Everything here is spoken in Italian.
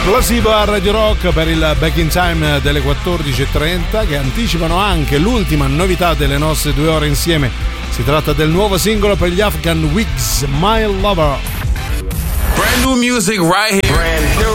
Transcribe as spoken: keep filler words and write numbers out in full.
Esplosivo a Radio Rock per il Back in Time delle quattordici e trenta, che anticipano anche l'ultima novità delle nostre due ore insieme. Si tratta del nuovo singolo per gli Afghan Wigs, My Lover. Brand new music right here. Brand new.